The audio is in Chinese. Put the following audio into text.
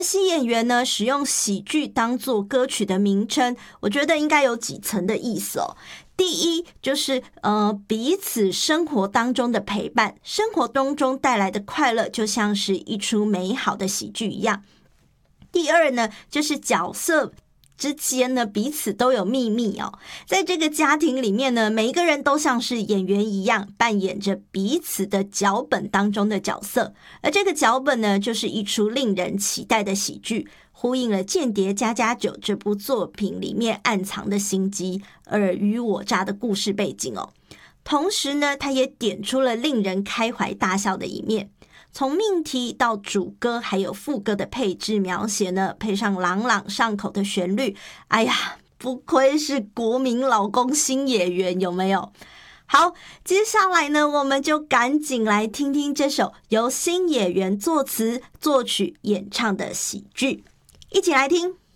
新演员呢使用喜剧当作歌曲的名称，我觉得应该有几层的意思哦。第一就是彼此生活当中的陪伴，生活当中带来的快乐就像是一出美好的喜剧一样。第二呢，就是角色之间呢彼此都有秘密哦，在这个家庭里面呢，每一个人都像是演员一样，扮演着彼此的脚本当中的角色，而这个脚本呢，就是一出令人期待的喜剧，呼应了《间谍加加酒》这部作品里面暗藏的心机、尔虞我诈的故事背景哦。同时呢，它也点出了令人开怀大笑的一面。从命题到主歌还有副歌的配置描写呢，配上朗朗上口的旋律，哎呀，不愧是国民老公新演员，有没有？好，接下来呢，我们就赶紧来听听这首由新演员作词、作曲、演唱的喜剧，一起来听。